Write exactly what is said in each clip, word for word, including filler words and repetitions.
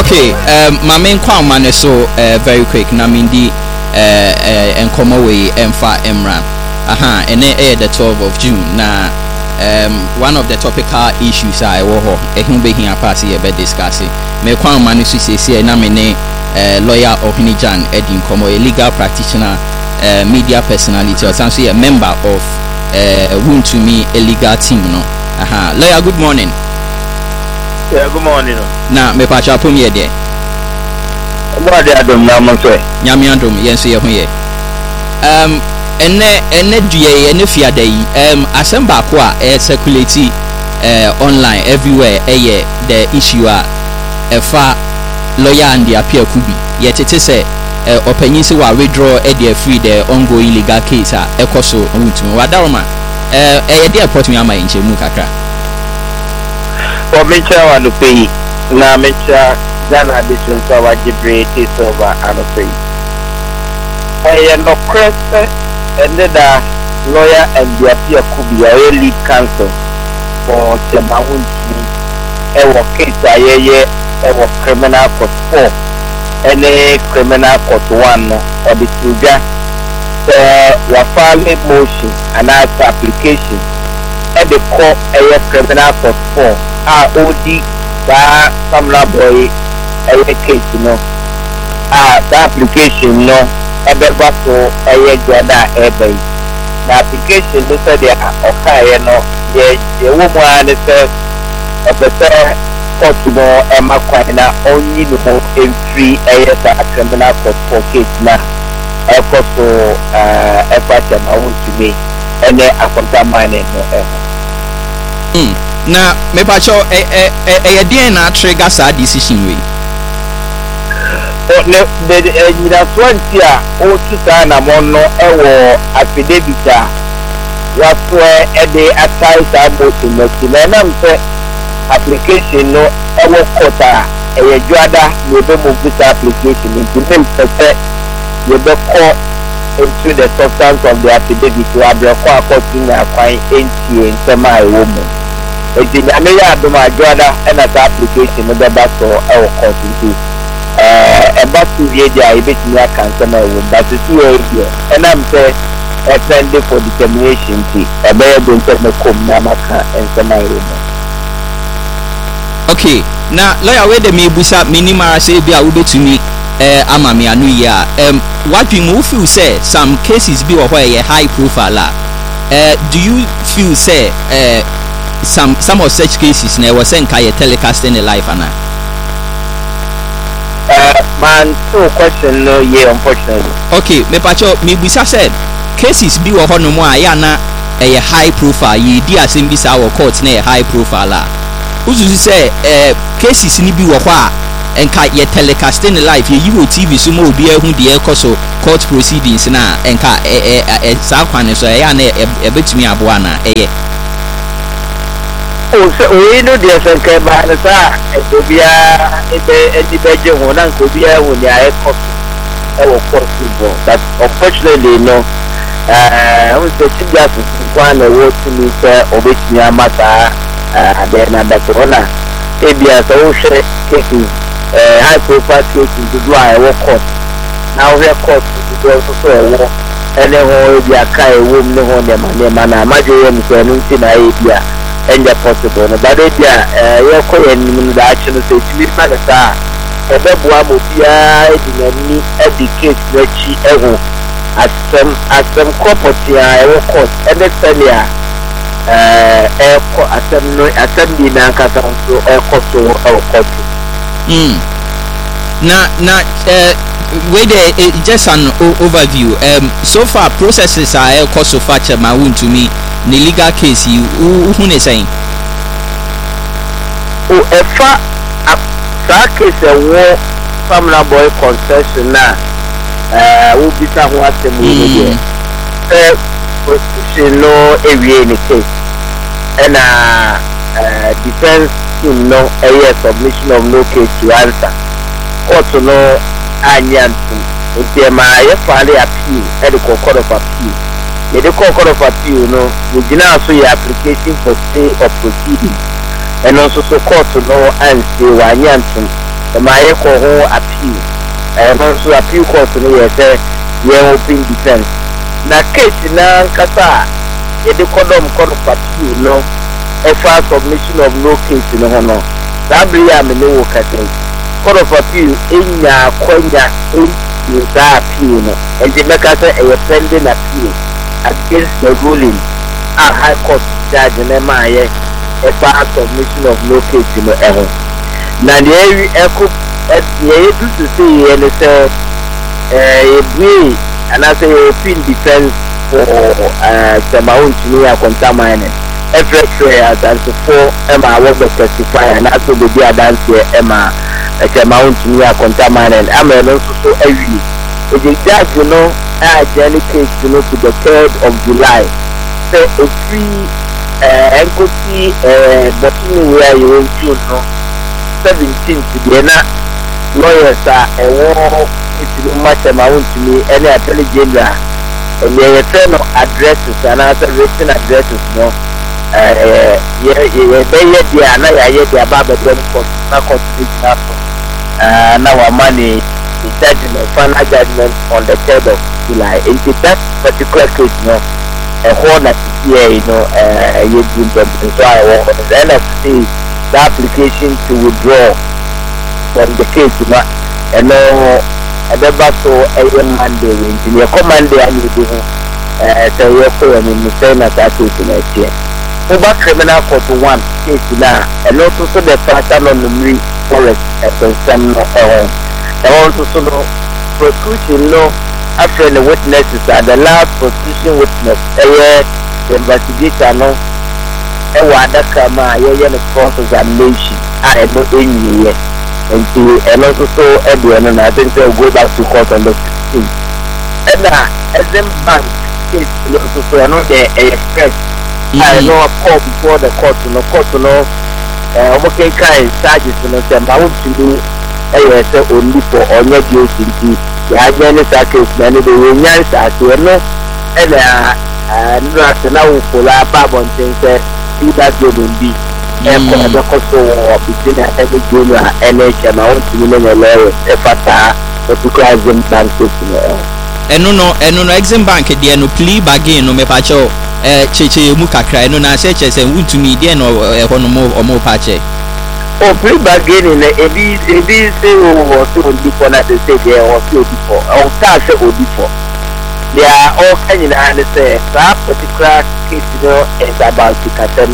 Okay, um, my main question is so uh, very quick. Na mindi and come away and far Emra. Aha, and then the twelfth of June. Na um, one of the topical issues I will be here pass here by discussing. Me question man is say say na me ne lawyer Ohinijan Edin Komo, a legal practitioner, uh, media personality, or something a member of uh, Woon to Me a legal team. No, aha, lawyer. Good morning. Yeah, good morning. Na me pa cha pum ye de. What they are doing now, Monte? Nyame andom yen so ye ho ye. Um ene ene due ene fiade yi um asem ba ko a e circulate uh, online everywhere eh the issue a efa lawyer and the appeal kubi ye tete say uh, opanyin se wa withdraw e dey free the ongoing legal case a ekoso onwutumi wadaroma eh eh dey report me ama enchemu kakra. For me, I want to pay. Now, me Ghana addition to our Jibril is over and pay. I am no question, and then the lawyer and the appeal could be a lead counsel for Chemawun. Ever case a year, ever criminal court four, and a criminal court one, or the two guys. The filing motion and ask application at the court a criminal court four. Ah, O D, that Samla boy, a case, you know. Ah, the application, no, a better for a Jada Abbey. The application, they said they are okay, you know. The woman is a better court, you know, and Maquina only the whole entry a criminal court for case now. Of course, for a person I want to me, and then I contaminate no. Hmm. Na me pa cho eh eh eh eh na trigger sa decision we. Oh ne de eh na twenty a o two na mo no e wo affidavit a wa so e de attach sa motion no ti na nam se application no e wo court a e juada me be mo visa application ni ti me se you be call into the substance of the affidavit to abro kwa court ni akwan enti ensema e wo mo. Eti nyame ya adoma joada and that application no be back for our court into eh e back to the area e bet me can say na we but to here and I'm say a trend for determination ti e be go into me come na maka and say na we. Okay, na lawyer we de me busa minimum say bia we betumi eh ama me anu ya um what we move feel say some cases be where high profile eh do you feel say eh some some of such cases now was saying can telecast in the life and uh man two question no yeah unfortunately. Okay, me pacho me bisa said cases be wo hono mo aya na a high profile ye di asem bisa our court na high profile la uzu say eh cases ni bi wo ho a enka ye telecast in the life ye you T V so mo obi ehun de ekoso court proceedings na enka eh eh sa kwan so ya na e betumi aboa na eh. Oh, so we know the second man, sir. Ethiopia, Ethiopia, one and Ethiopia, when they are our possible. But unfortunately, no. Uh, I was the just one award to me, sir, of which me a matter, and then another corner. Ethiopia, so share cases, uh, high profile cases to do our court. Now we are court to do also a war. And then we are kind of woman, no one, and man, I imagine him to an idea. And possible, but if you are your coin in the action of the Chilipa, a bebuam will be educate the chi ever as some as some property I will cost and the Celia air assembly assembly Nankasa to air cost or cost. Hmm. Now, now, wait, just an overview. Um, so far, processes are air cost so far, my wound to me. The legal case you who is saying oh if that case a war family boy concession now uh will be someone to me eh position no area in the case and uh defense team no a submission of no case to answer court no anyantu the my family appeal at the court of appeal. The court of appeal, no, we did not see application for stay of proceedings, and also so court to know and say Wanyanton, my echo appeal. I also appeal court to me, say, yeah, open defense. Na case na kasa, the condom court of appeal, no, a fast submission of no case in the honor. That be a no case. Court of appeal in ya, Konya, in that appeal, and the Macasa a pending appeal against the ruling. A high court judge and M I A, a fast submission of no case in the error. Now, the area echo. As you able to see, and it's a way, and I say, open defense for the Mount Chimia contaminated. Every prayer as before Emma was a testify, and also the dear dance here, Emma, at the Mount Chimia contaminated. I'm also so heavy. It is just, you know, I dedicate, you know, to the third of July. So, a free equity, but where you will choose, no, seventeenth to the end. Lawyers are a war, it's much amount to me, any attorney general, and they return of addresses and other written addresses. No, uh, yeah, yeah, they yet the another yet the above them for not uh, now our money, the judgment, final judgment on the third of July. In that particular case, no, a whole that here, you know, uh, you do something. So I want at the end of the day, the application to withdraw from the case, you know, and no, I never saw a Monday in your command day and you do so you're going in the same as I case in a year. Over criminal court one case now, and also so the pattern on the Marine Forest at some and also so no prosecution no after the witnesses are the last prosecution witness, the investigator no, a water kama, a cross-examination, I know in year. And also so everyone, and I think they'll go back to court on the sixteenth. And now, as them bank case, also so I know they express. I know a call before the court, you know, court, you know, uh, okay, kind charges, you know, them I want to do a say only for on your duty. The hygienist are case, many the unions are to know, and uh, not now for our Babon things that do that good will be. And for the cost of between every junior and H M, I want to know a lawyer, a fata, particular Exim Bank. And no, no, and no Exim Bank, dear, no plea bargain, no me pacho, eh, Cheche Mukakra, no Naseches, and would to me, dear, no, a more or more pache. Oh, plea bargain in a B, a B, say, or so before that they say there or so before, or start or before. They are all kind of understand that particular case, you know, is about the Catholic.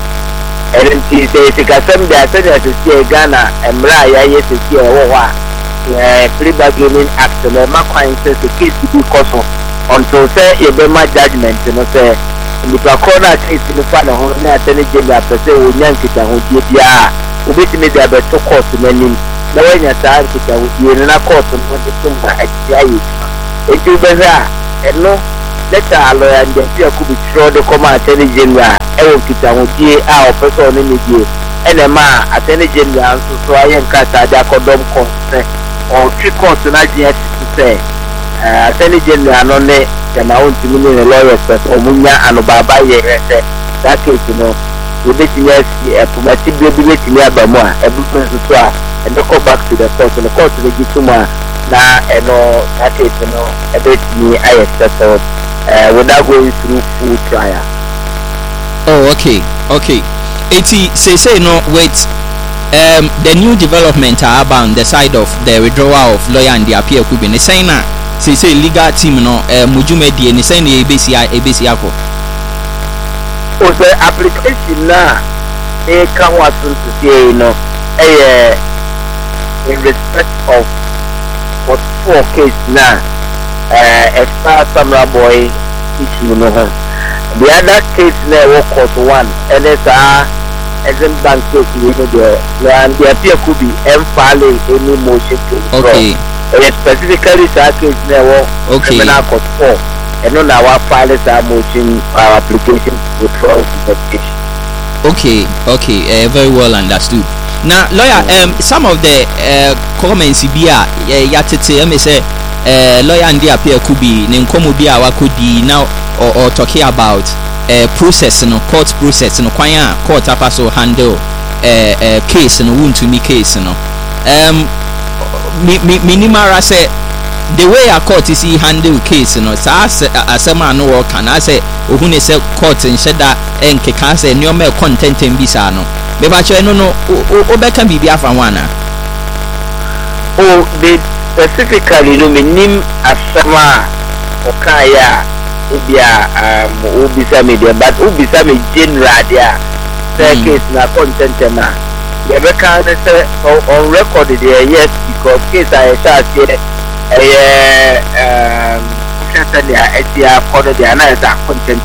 And then she says, "Some day I said to see Ghana and Mraya, yes, it's here. Oh, wow, free bargaining act. And my client says the case to be caution until say you be my judgment. You know, say in the corner case in the father who not any general per se who yank it and who did ya. Who beat me there, but to court to many. No one has time to tell you in a court and what the summer at the eye. It is better and no. Let our lawyer and the fear could be thrown the command attorney general. I will keep down with you, our person in the year. And a man, attorney general, so I am cast at the condom consent or three courts and I just to say, attorney general, no, the Mount Chimia lawyers, or Munya and Baba, that case, you know, the business, a promoted ability near Bama, a business to try, and go back to the court and the court to the Gituma. Now, and all that case, you know, a bit me, I settled. Uh, without going through full trial. Oh, okay, okay. eighty say say no wait. Um, the new development are about the side of the withdrawal of lawyer and the appeal could be the same. Say say legal team no. Mujume di ni say ni A B C I A B C I ko. Oh, the application na e can what to say no. Eh, in respect of what four case na. Uh, as far as Samra boy issue no huh? The other case now was court one and it's a Exim Bank case you know there and the appeal could be filing any motion to withdraw. Okay. And specifically that case now okay. Criminal court four and on our file is our motion our application to withdraw investigation. Okay, okay, uh, very well understood. Now lawyer, um some of the uh, comments here uh, yatete me say Uh, lawyer and the appeal could be Nenkomo Bia could be now or, or talking about uh, process no court process no kwanya court apaso handle uh, uh, case no won to me case no um mi mi minimara say the way a court is handle case no sa asema no work and I say ohune say court nsheda enkeka say nyoma content mbisa no me ba che no no obeka bibia fa wana oh they specifically no minim asema okaya ubia um ubisa media but ubisa me general dia say case na content na you can say on record there yes because case I start here eh um certainly I see a corner there na is a content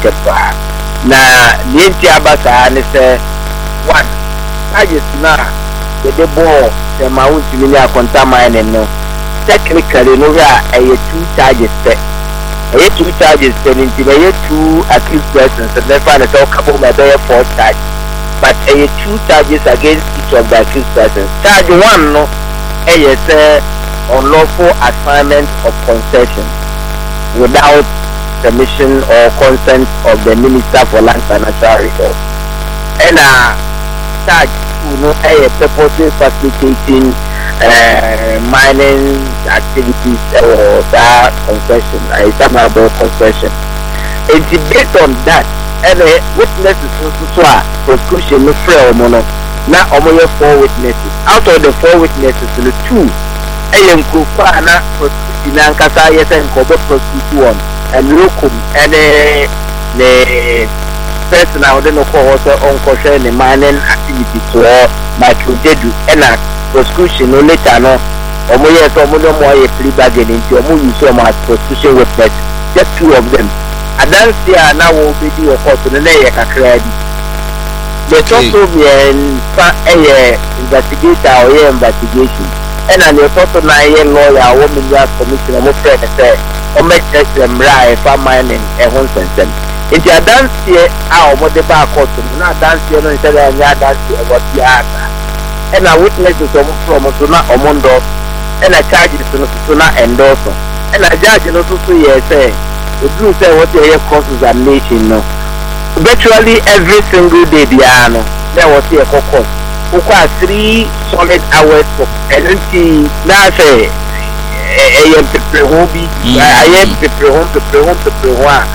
na nienti abasa ne say one charges na the ball the mount mini akonta mine no technically no ya eh two charges there eh two charges then into the two accused persons and therefore the talk about my there four charges but eh two charges against each of the accused persons. Charge one no eh say unlawful assignment of concession without permission or consent of the Minister for Lands and Natural Resources. And uh, charge two no eh purposely facilitating uh, mining activities or that concession, a uh, concession. And based on that, and uh, witnesses also prosecution no fair mono. Now only four witnesses. Out of the four witnesses, the two ayem kufa na prosecution na nkasa yesen ko be prosecute one and locum and uh, the person now dey no ko so on ko share the mining activity to Michael Dedu and uh, prosecution no later no omo ye so omo no mo ye plea bargaining to omo use so much prosecution witness just two of them adansi a na wo be di o court no na ye kakra di the also be en fa eh investigator or ye investigation and an also na ye lawyer wo media commission mo friend say o make them right for mining e hon sensem inti adansi a omo de ba court no adansi no say ya adansi e what ya and a witnesses from so na omondo and a charges so na endorse and a judge no so say say the do say what you cross examination no virtually every single day dia no there was a course who got three solid hours for energy na say eh eh prepare home bi I am prepare home prepare home prepare home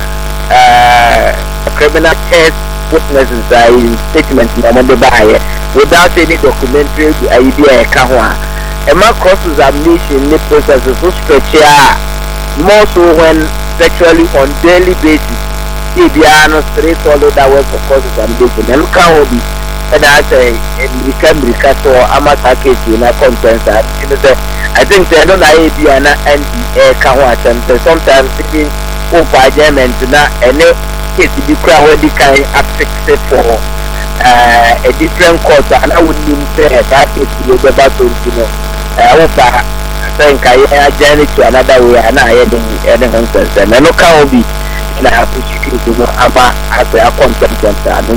uh criminal case witnesses I statement na mo de buy without any documentary idea ka ho a e ma cross examination ni process so stretch more so when virtually on daily basis if you are not straight solid hours for cross examination and ka ho bi and I say we can be cast or amateur case in a conference you know say I think they don't have be an N D A ka ho attempt sometimes even for parliament na and case be crowd where they can affix for uh, a different court and I would mean say that is the battle you know I hope I think I journey to another way and I had any nonsense and no can be and I appreciate you know about as a content center and